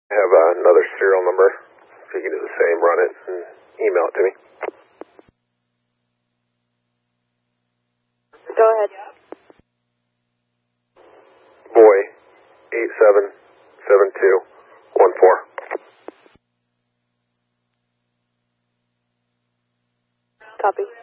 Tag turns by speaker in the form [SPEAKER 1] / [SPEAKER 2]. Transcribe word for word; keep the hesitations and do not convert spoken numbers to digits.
[SPEAKER 1] have uh, another serial number. If you can do the same, run it and email it to me.
[SPEAKER 2] Go ahead.
[SPEAKER 1] Boy, eight seven seven two one four.
[SPEAKER 2] Copy.